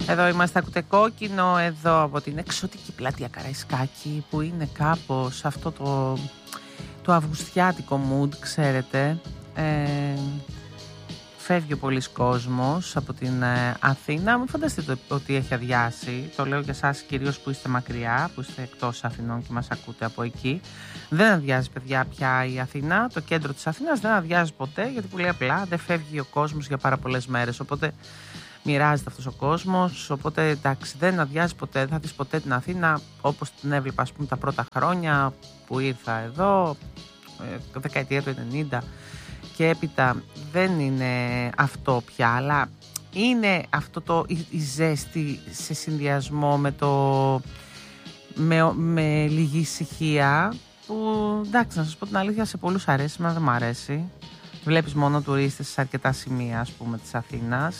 Εδώ είμαστε, ακούτε Κόκκινο, εδώ από την εξωτική πλατεία Καραϊσκάκη, που είναι κάπως αυτό το αυγουστιάτικο mood, ξέρετε. Φεύγει ο πολλής κόσμος από την Αθήνα. Μην φανταστείτε ότι έχει αδειάσει. Το λέω για εσάς κυρίως που είστε μακριά, που είστε εκτός Αθηνών και μας ακούτε από εκεί. Δεν αδειάζει, παιδιά, πια η Αθήνα. Το κέντρο της Αθήνας δεν αδειάζει ποτέ, γιατί πολύ απλά δεν φεύγει ο κόσμος για πάρα πολλές μέρες. Οπότε μοιράζεται αυτός ο κόσμος. Οπότε εντάξει, δεν αδειάζει ποτέ. Δεν θα δεις ποτέ την Αθήνα όπως την έβλεπα, ας πούμε, τα πρώτα χρόνια που ήρθα εδώ, δεκαετία του 90 και έπειτα. Δεν είναι αυτό πια, αλλά είναι αυτό η ζέστη σε συνδυασμό με λίγη ησυχία, που εντάξει, να σας πω την αλήθεια, σε πολλούς αρέσει, εμένα δεν μου αρέσει. Βλέπεις μόνο τουρίστες σε αρκετά σημεία, ας πούμε, της Αθήνας,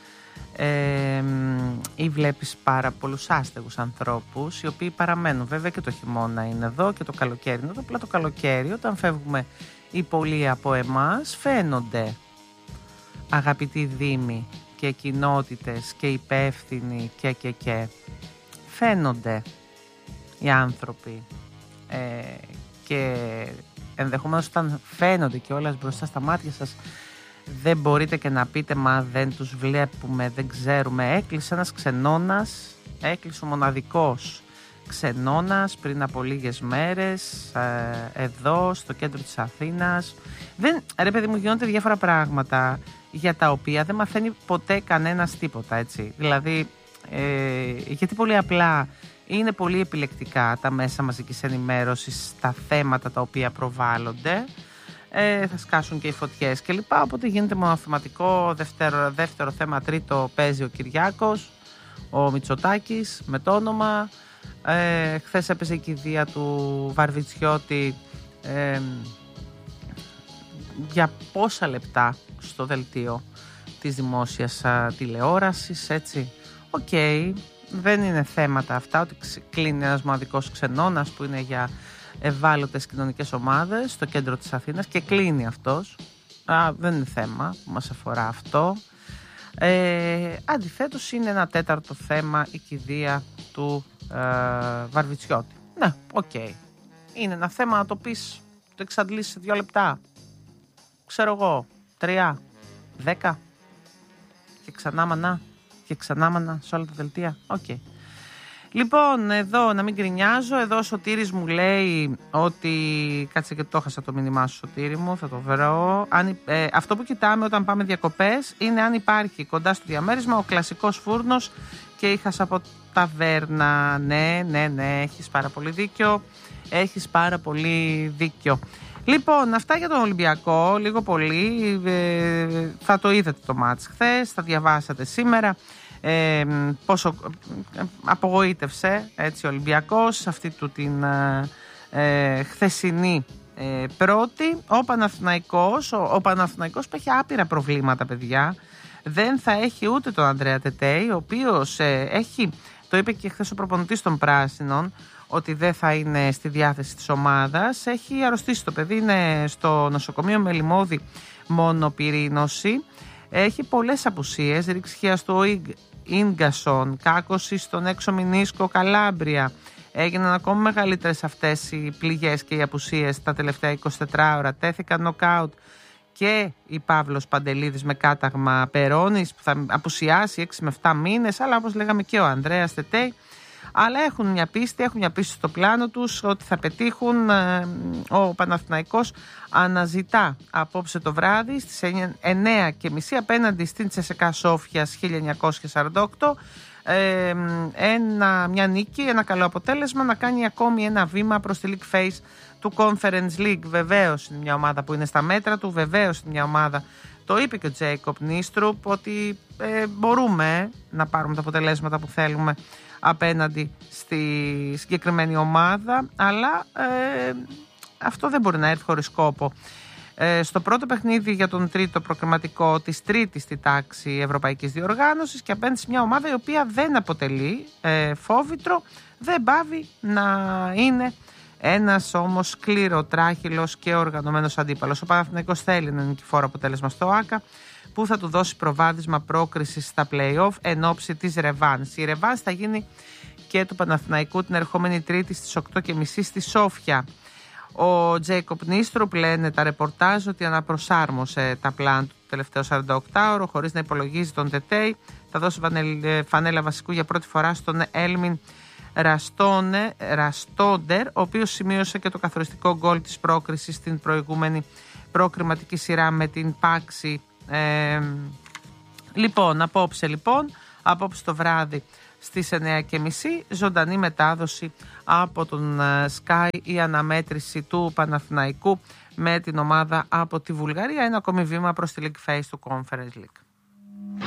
ή βλέπεις πάρα πολλούς άστεγους ανθρώπους, οι οποίοι παραμένουν. Βέβαια και το χειμώνα είναι εδώ και το καλοκαίρι είναι εδώ. Απλά το καλοκαίρι, όταν φεύγουμε οι πολλοί από εμάς, φαίνονται, αγαπητοί δήμοι και κοινότητες και υπεύθυνοι και φαίνονται οι άνθρωποι, και ενδεχομένως όταν φαίνονται και όλας μπροστά στα μάτια σας, δεν μπορείτε και να πείτε μα δεν τους βλέπουμε, δεν ξέρουμε. Έκλεισε ένας ξενώνας, έκλεισε ο μοναδικός ξενώνας πριν από λίγες μέρες, εδώ στο κέντρο της Αθήνας. Ρε παιδί μου, γίνονται διάφορα πράγματα για τα οποία δεν μαθαίνει ποτέ κανένας τίποτα, έτσι. Δηλαδή, γιατί πολύ απλά είναι πολύ επιλεκτικά τα μέσα μαζικής ενημέρωσης στα θέματα τα οποία προβάλλονται. Θα σκάσουν και οι φωτιές κλπ. Οπότε γίνεται μονοθεματικό, δεύτερο θέμα, τρίτο παίζει ο Κυριάκος, ο Μητσοτάκης με το όνομα. Χθες έπαιζε η κηδεία του Βαρβιτσιώτη για πόσα λεπτά στο δελτίο της δημόσιας τηλεόρασης, έτσι. Οκ, δεν είναι θέματα αυτά ότι κλείνει ένας μοναδικός ξενώνας που είναι για ευάλωτες κοινωνικές ομάδες στο κέντρο της Αθήνας και κλείνει αυτός. Δεν είναι θέμα που μας αφορά αυτό. Αντιθέτως είναι ένα τέταρτο θέμα η κηδεία του Βαρβιτσιώτη. Ναι, οκ. Είναι ένα θέμα να το πεις, το εξαντλήσεις σε 2 λεπτά. Ξέρω εγώ, 3, 10 και ξανά μανά και ξανά μανά σε όλα τα δελτία. Οκ. Λοιπόν, εδώ να μην γκρινιάζω, εδώ ο Σωτήρης μου λέει ότι, κάτσε και το έχασα το μήνυμά σου, Σωτήρη μου, θα το βρω. Αυτό που κοιτάμε όταν πάμε διακοπές είναι αν υπάρχει κοντά στο διαμέρισμα ο κλασικός φούρνος και είχας από ταβέρνα. Ναι, έχεις πάρα πολύ δίκιο. Λοιπόν, αυτά για τον Ολυμπιακό, λίγο πολύ, θα το είδατε το μάτς χθες, θα διαβάσατε σήμερα. Πόσο απογοήτευσε, έτσι, ο Ολυμπιακός σε αυτή του την χθεσινή πρώτη. Ο Παναθηναϊκός που έχει άπειρα προβλήματα, παιδιά, δεν θα έχει ούτε τον Ανδρέα Τετέι, ο οποίος το είπε και χθες ο προπονητής των Πράσινων, ότι δεν θα είναι στη διάθεση της ομάδας. Έχει αρρωστήσει το παιδί, είναι στο νοσοκομείο με λιμώδη μονοπυρήνωση. Έχει πολλές απουσίες, ρηξικία στο Ίγκασον, κάκωση στον έξω μηνίσκο Καλάμπρια. Έγιναν ακόμα μεγαλύτερες αυτές οι πληγές και οι απουσίες τα τελευταία 24 ώρα. Τέθηκαν νοκάουτ και η Παύλος Παντελίδης με κάταγμα Περώνης, που θα απουσιάσει 6 με 7 μήνες, αλλά όπως λέγαμε και ο Ανδρέας Τετέι. Αλλά έχουν μια πίστη στο πλάνο τους ότι θα πετύχουν. Ο Παναθηναϊκός αναζητά απόψε το βράδυ στις 9:30 απέναντι στην Τσεσεκά Σόφιας 1948 μια νίκη, ένα καλό αποτέλεσμα, να κάνει ακόμη ένα βήμα προς τη League Phase του Conference League. Βεβαίως είναι μια ομάδα που είναι στα μέτρα του, βεβαίως είναι μια ομάδα, το είπε και ο Τζέικοπ Νίστρουπ, ότι μπορούμε να πάρουμε τα αποτελέσματα που θέλουμε απέναντι στη συγκεκριμένη ομάδα, αλλά αυτό δεν μπορεί να έρθει χωρίς κόπο. Στο πρώτο παιχνίδι για τον τρίτο προκριματικό της τρίτης στη τάξη Ευρωπαϊκής Διοργάνωσης και απέναντι σε μια ομάδα η οποία δεν αποτελεί φόβητρο, δεν πάβει να είναι ένας όμως σκληροτράχυλος και οργανωμένος αντίπαλος. Ο Παναθηναϊκός θέλει ένα νικηφόρο αποτέλεσμα στο ΆΚΑ που θα του δώσει προβάδισμα πρόκρισης στα play-off εν ώψη της ρεβάνς. Η ρεβάνς θα γίνει και του Παναθηναϊκού την ερχόμενη Τρίτη στις 8.30 στη Σόφια. Ο Τζέικοπ Νίστρουπ, λένε τα ρεπορτάζ, ότι αναπροσάρμοσε τα πλάν του τελευταίο 48ωρο χωρίς να υπολογίζει τον Τετέι. Θα δώσει φανέλα βασικού για πρώτη φορά στον Έλμιν Ραστόντερ, ο οποίος σημείωσε και το καθοριστικό γκολ της πρόκρισης στην προηγούμενη προκριματική σειρά με την Πάξη. Απόψε το βράδυ στις 9.30 ζωντανή μετάδοση από τον Sky, η αναμέτρηση του Παναθηναϊκού με την ομάδα από τη Βουλγαρία. Ένα ακόμη βήμα προς τη League Phase του Conference League.